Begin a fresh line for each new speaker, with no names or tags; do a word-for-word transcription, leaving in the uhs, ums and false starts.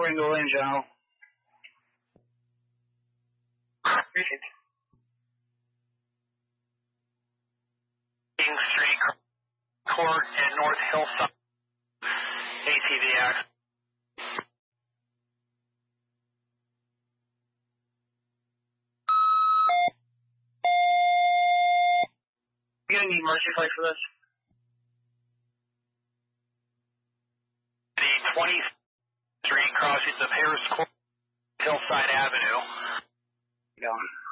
Ringo in general.
Street Court and North Hillside A T V accident.
You gonna need mercy flight for this?
The twentieth Street crossings of Harris Court, Hillside Avenue.
Yeah.